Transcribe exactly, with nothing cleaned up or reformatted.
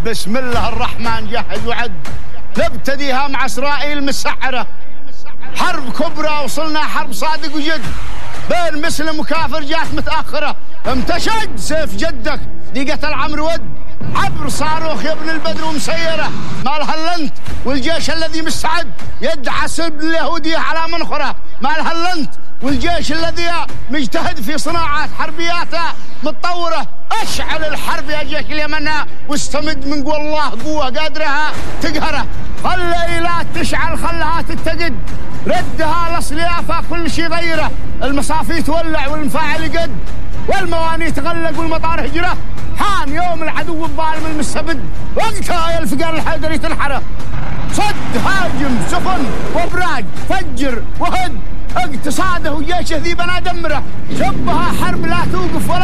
بسم الله الرحمن جهز وعد. نبتديها مع إسرائيل مسحرة، حرب كبرى وصلنا حرب صادق وجد، بين مسلم وكافر جات متأخرة. امتشد سيف جدك دقة العمر ود، عبر صاروخ يا ابن البدر ومسيرة، مالها اللنت والجيش الذي مستعد يدعى سلب اليهودية على منخرة، مالها اللنت والجيش الذي مجتهد في صناعة حربياته متطورة. اشعل الحرب يا جيش اليمن واستمد من قوى الله قوة قادرها تقهره. خلي لا تشعل خلها تتقد، ردها الاصليافة كل شي غيره. المصافي تولع والمفاعل يقد، والمواني تغلق والمطار هجره. حان يوم العدو الظالم المستبد، وقتها يا الفقار الحيدري تنحره. صد هاجم سفن وابراج، فجر وهد اقتصاده وجيشه ذي بنا دمره. شبها حرب لا توقف ولا